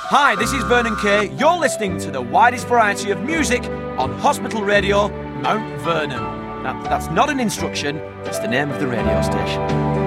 Hi, this is Vernon Kay. You're listening to the widest variety of music on Hospital Radio, Mount Vernon. Now, that's not an instruction, it's the name of the radio station.